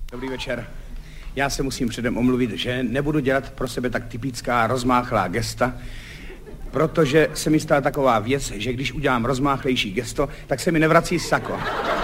Dobrý večer. Já se musím předem omluvit, že nebudu dělat pro sebe tak typická rozmáchlá gesta, protože se mi stala taková věc, že když udělám rozmáchlejší gesto, tak se mi nevrací sako.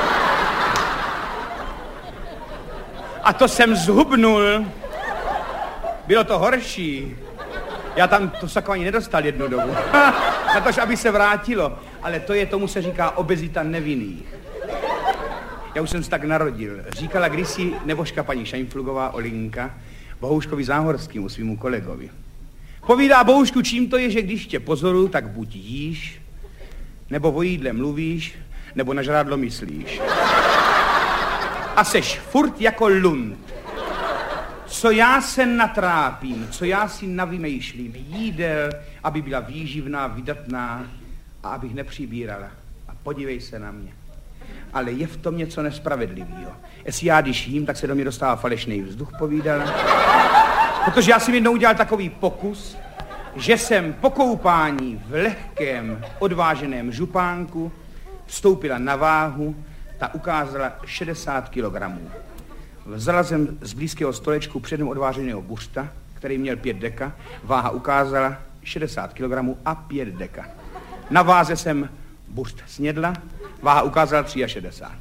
A to jsem zhubnul. Bylo to horší. Já tam to sako ani nedostal jednu dobu. Na to, aby se vrátilo. Ale tomu se říká obezita nevinných. Já už jsem se tak narodil. Říkala kdysi nebožka paní Šajnflugová Olinka Bohouškovi Záhorskému, svýmu kolegovi. Povídá: Bohoušku, čím to je, že když tě pozoruju, tak buď jíš, nebo o jídle mluvíš, nebo na žrádlo myslíš. A seš furt jako lund. Co já se natrápím, co já si navymýšlím jídel, aby byla výživná, vydatná a abych nepřibírala. A podívej se na mě. Ale je v tom něco nespravedlivého. Jestli já, když jím, tak se do mě dostává falešný vzduch, povídala. Protože já jsem jednou udělal takový pokus, že jsem po koupání v lehkém, odváženém župánku vstoupila na váhu, ta ukázala 60 kilogramů. Vzala jsem z blízkého stolečku předem odváženého buřta, který měl 5 deka, váha ukázala 60 kilogramů a 5 deka. Na váze jsem buřt snědla, váha ukázala 63.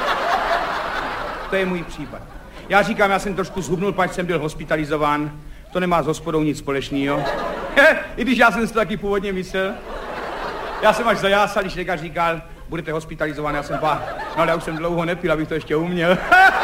To je můj případ. Já říkám, já jsem trošku zhubnul, pač jsem byl hospitalizován. To nemá s hospodou nic společného. I když já jsem si to taky původně myslel. Já jsem až zajásal, když lékař říkal, budete hospitalizován, já jsem no ale já už jsem dlouho nepil, abych to ještě uměl.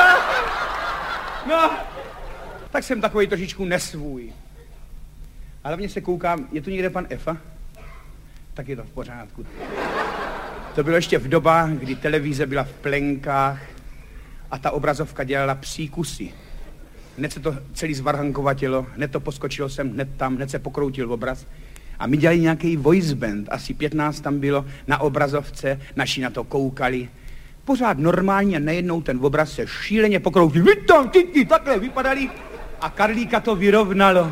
No, tak jsem takový trošičku nesvůj. A hlavně se koukám, je tu někde pan Efa? Tak je to v pořádku. To bylo ještě v dobách, kdy televize byla v plenkách a ta obrazovka dělala příkusy. Hned se to celý zvarhankovatilo, hned to poskočilo sem, hned tam, hned se pokroutil obraz. A my dělali nějaký voice band, asi 15 tam bylo na obrazovce, naši na to koukali. Pořád normálně a najednou ten obraz se šíleně pokroutil. Vy tam, ty takhle vypadali a Karlíka to vyrovnalo.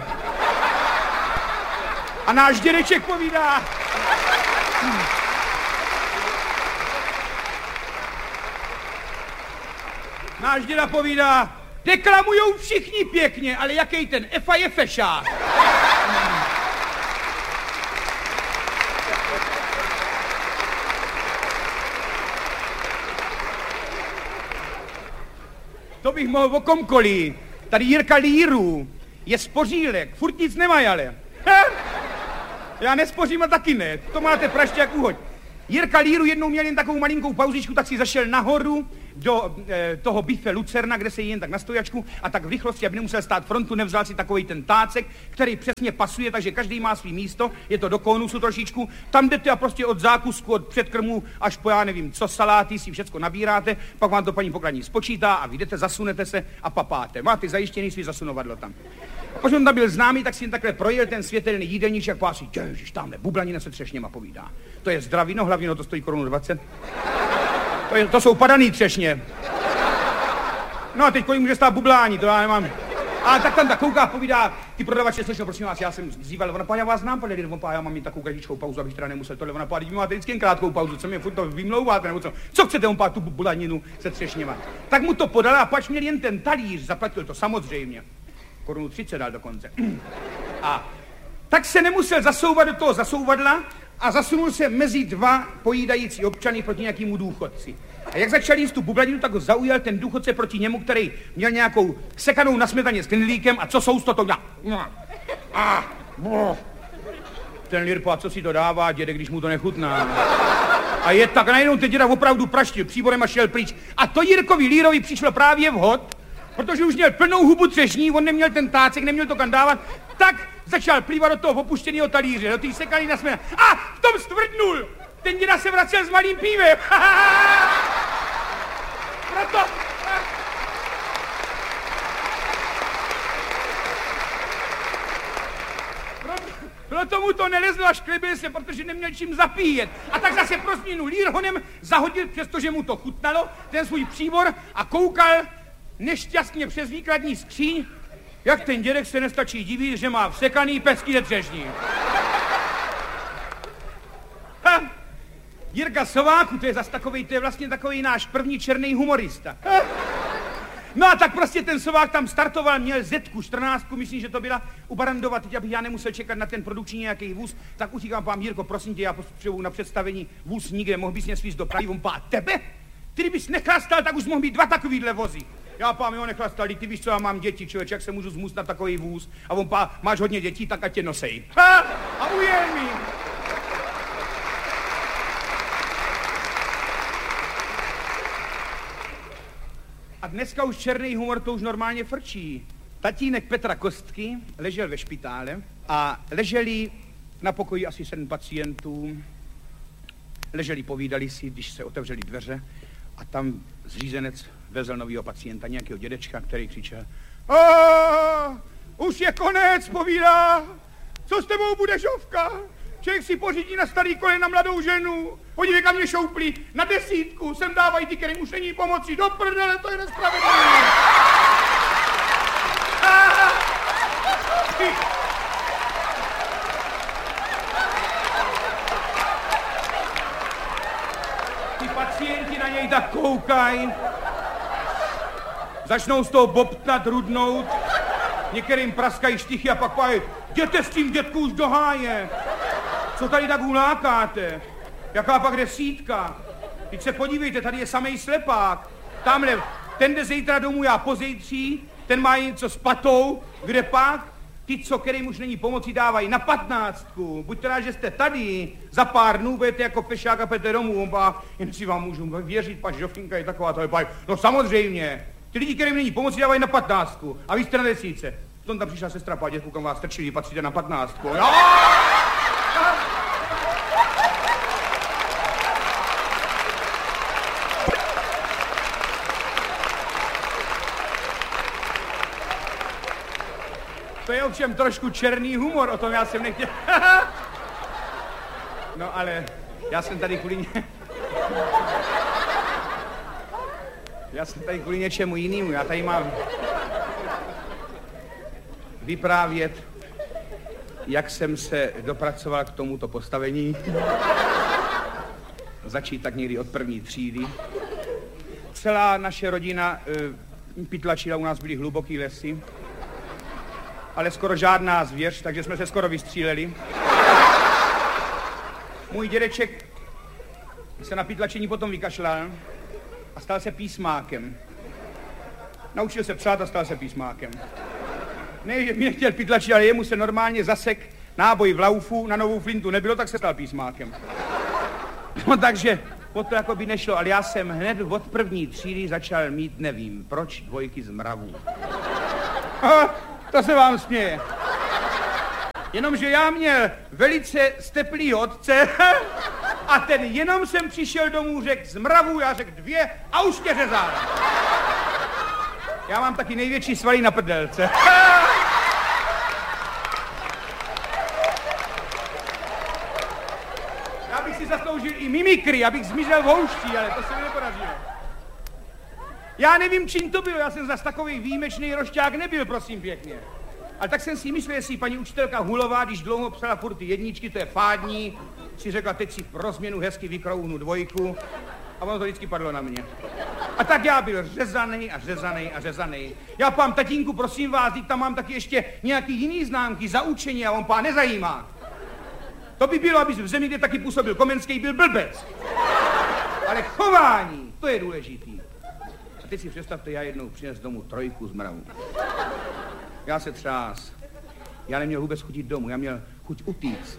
A náš dědeček povídá. Náš děda povídá, deklamujou všichni pěkně, ale jaký ten Efa je fešák. To bych mohl o komkoliv. Tady Jirka Líru je spořílek, furt nic nemají ale. Já nespořím a taky ne, to máte praště jak uhoď. Jirka Líru jednou měl jen takovou malinkou pauzičku, tak si zašel nahoru do toho bife Lucerna, kde se jí jen tak na stojačku a tak v rychlosti, aby nemusel stát frontu, nevzal si takovej ten tácek, který přesně pasuje, takže každý má svý místo, je to do konusu trošičku, tam jdete a prostě od zákusku, od předkrmu až po já nevím co saláty si všecko nabíráte, pak vám to paní pokladní spočítá a vy jdete, zasunete se a papáte. Máte zajištěný svý zasunovadlo tam. A když on tam byl známý, tak si jen takhle projel ten světelný jídelníček, jak pásí, ježiš, tamhle bublanina se třešněma povídá. To je zdravino, hlavně to stojí 1,20 Kč. To jsou padaný třešně. No a teď kolik může stát bublání, to já nemám. A tak tam ta kouká, povídá, ty prodavače, slyšel, prosím vás, já jsem zýval, ona, já vás znám, pane, já mám mít takovou kratičkou pauzu, abych teda nemusel tohle, ona, vy máte vždycky jen krátkou pauzu, co mě furt to vymlouváte, nebo co? Co chcete, on pát tu bulaninu se třešněma. Tak mu to podala a pač měl jen ten talíř, zaplatil to samozřejmě. 1,30 Kč dal dokonce. A tak se nemusel zasouvat do toho zasouvadla a zasunul se mezi dva pojídající občany proti nějakému důchodci. A jak začal jíst tu bublaninu, tak ho zaujal ten důchodce proti němu, který měl nějakou sekanou na smetaně s knedlíkem a co jsou to ten Lirpa, co si to dává, děde, když mu to nechutná. A je tak, najednou ten děda opravdu praštil příborem a šel pryč. A to Jirkovi Lírovi přišlo právě vhod, protože už měl plnou hubu třešní, on neměl ten tácek, neměl to kam dávat, tak začal plývat do toho opuštěného talíře, do té sekaný na směna. A v tom stvrdnul! Ten děda se vracel s malým pívem. Proto mu to nelezlo a šklebil se, protože neměl čím zapíjet. A tak zase pro změnu Lírhonem zahodil, přestože mu to chutnalo, ten svůj příbor a koukal nešťastně přes výkladní skříň, jak ten dědek se nestačí divit, že má vsekaný pesky ze třešní. Jirka Sováku, to je zas takovej, to je vlastně takovej náš první černý humorista. No a tak prostě ten Sovák tam startoval, měl Zetku 14, myslím, že to byla u Barandova, teď abych já nemusel čekat na ten produkční nějaký vůz, tak utíkám pán Jirko, prosím tě, já potřebuji na představení vůz nikde, mohl bys mě svízt do Prahy, on pá, tebe? Ty kdybys nechlastal, tak už mohl být 2 takovýhle vozy. Já pám, jo, nechlastal, ty víš co, já mám děti, člověč, jak se můžu zmůst na takový vůz? A on pá, máš hodně dětí, tak ať tě nosej. Ha! A ujel mi. A dneska už černý humor to už normálně frčí. Tatínek Petra Kostky ležel ve špitále a leželi na pokoji asi 7 pacientů. Leželi, povídali si, když se otevřely dveře a tam zřízenec vezl novýho pacienta, nějakého dědečka, který křičel: už je konec, povídá, co s tebou bude, Žovka? Člověk si pořídí na starý kole na mladou ženu, podívej, kam mě šouplí, na 10, sem dávají ty, kterým už není pomoci, do prdele, to je nespravedlivé. Ty pacienti na něj tak koukají, začnou z toho bobtnat, rudnout, některým praskají štichy a pak povědí: jděte s tím, dětku, už do háje. Co tady tak ulákáte? Jaká pak 10? Teď se podívejte, tady je samej slepák. Tamhle, ten jde zítra domů, já pozejtří, ten má něco s patou, kde pak? Ty, co kterým už není pomoci, dávají na 15. Buďte rád, že jste tady, za pár dnů budete jako pešák a půjdete domů, jen si vám můžu věřit, pač Žofinka je taková, to je pár. No samozřejmě, ty lidi, kterým není pomoci, dávají na 15. A vy jste na 10. Tom tam přišla sestra, pá, dětku, kam vás strčili, patříte na 15. No! To je ovšem trošku černý humor, o tom já jsem nechtěl. No ale já jsem tady kvůli Já jsem tady kvůli něčemu jinému. Já tady mám vyprávět, jak jsem se dopracoval k tomuto postavení. Začít tak někdy od 1. třídy. Celá naše rodina pytlačila, u nás byly hluboký lesy, ale skoro žádná zvěř, takže jsme se skoro vystříleli. Můj dědeček se na pytlačení potom vykašlal a stal se písmákem. Naučil se psát a stal se písmákem. Ne, že mě nechtěl pytlačit, ale jemu se normálně zasek náboj v laufu, na novou flintu nebylo, tak se stal písmákem. No takže o to jako by nešlo, ale já jsem hned od 1. třídy začal mít, nevím proč, 2 z mravů. To se vám směje. Jenomže já měl velice steplý otce a ten jenom jsem přišel domů, řekl z mravů, já řekl 2 a už tě řezal. Já mám taky největší svaly na prdelce. Já bych si zasloužil i mimikry, abych zmizel v houští, ale to se mi nepodařilo. Já nevím, čím to bylo, já jsem zas takový výjimečný rošťák nebyl, prosím pěkně. Ale tak jsem si myslel, jestli paní učitelka Hulová, když dlouho psala furt ty 1, to je fádní, si řekla, teď si pro změnu hezky vykrouhnu 2 a ono to vždycky padlo na mě. A tak já byl řezanej a řezanej a řezanej. Já pám, tatínku, prosím vás, teď tam mám taky ještě nějaký jiný známky za učení a on pán nezajímá. To by bylo, aby v zemi, kde taky působil Komenský, byl blbec. Ale chování, to je důležitý. A teď si představte, já jednou přines domů 3 z mravů. Já se třás. Já neměl vůbec chuť jít domů, já měl chuť utíct.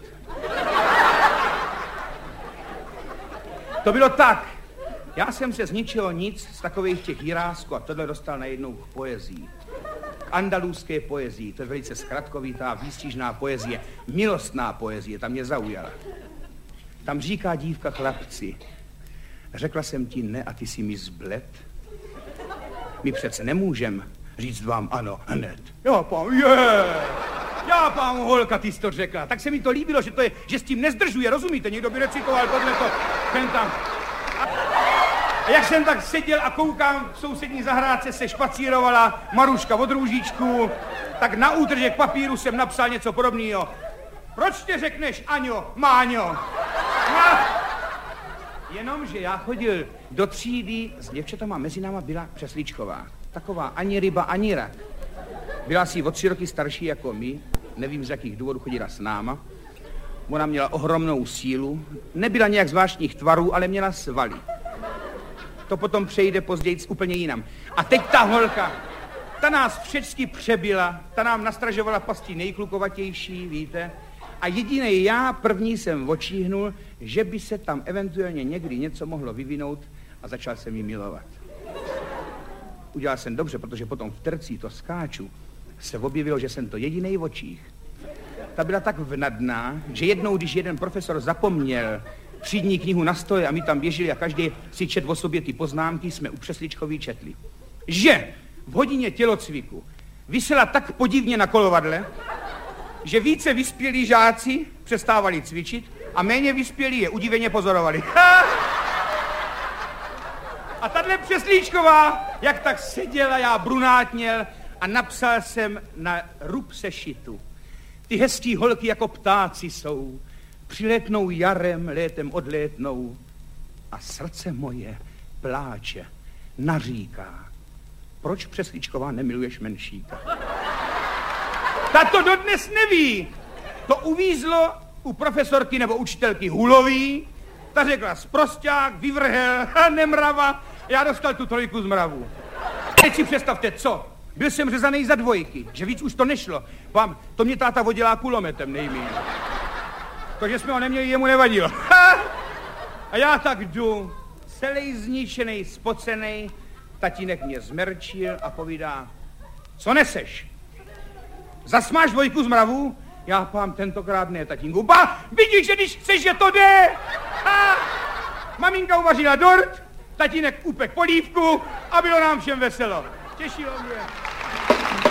To bylo tak. Já jsem se z ničeho nic, z takových těch jirásků a tohle dostal najednou k poezii. K andalůzské poezii, to je velice zkratkovitá, výstižná poezie, milostná poezie, ta mě zaujala. Tam říká dívka chlapci, řekla jsem ti ne a ty si mi zbled. My přece nemůžem říct vám ano hned. Já pán holka, ty jsi to řekla. Tak se mi to líbilo, že s tím nezdržuje, rozumíte? Někdo by recitoval tohleto, ten tam. A jak jsem tak seděl a koukám, v sousední zahrádce se špacírovala Maruška od Růžičku, tak na útržek papíru jsem napsal něco podobného. Proč tě řekneš Aňo, Máňo? No. Jenomže já chodil do třídy s děvčatama, mezi náma byla Přesličková. taková ani ryba, ani rak. Byla asi o 3 roky starší jako my, nevím z jakých důvodů chodila s náma. Ona měla ohromnou sílu, nebyla nějak zvláštních tvarů, ale měla svaly. To potom přejde později úplně jinam. A teď ta holka, ta nás všecky přebila, ta nám nastražovala pastí nejklukovatější, víte? A jedinej já první jsem očíhnul, že by se tam eventuálně někdy něco mohlo vyvinout a začal jsem ji milovat. Udělal jsem dobře, protože potom v tercí to skáču se objevilo, že jsem to jedinej v očích. Ta byla tak vnadná, že jednou, když jeden profesor zapomněl třídní knihu na stole a my tam běželi a každý si čet o sobě ty poznámky, jsme u Přesličkový četli. Že v hodině tělocviku visela tak podivně na kolovadle, že více vyspělí žáci přestávali cvičit a méně vyspělí je udiveně pozorovali. A tahle Přeslíčková, jak tak seděla, já brunátněl a napsal jsem na rub sešitu. Ty hezký holky jako ptáci jsou, přilétnou jarem, létem odlétnou a srdce moje pláče, naříká. Proč, Přeslíčková, nemiluješ Menšíka? Ta to dodnes neví. To uvízlo u profesorky nebo učitelky Hulový. Ta řekla sprosťák, vyvrhel, nemrava. Já dostal tu 3 z mravů. Teď si představte, co? Byl jsem řezaný za 2, že víc už to nešlo. Vám, to mě táta vodila kulometem nejmíň. To, že jsme ho neměli, jemu nevadilo. A já tak jdu, celý zničený, spocený. Tatínek mě zmerčil a povídá, co neseš? Zas máš 2 z mravů? Já pám, tentokrát ne, tatínku. Ba, vidíš, že když chceš, že to jde. Maminka uvařila dort, tatínek upek polívku a bylo nám všem veselo. Těšilo mě.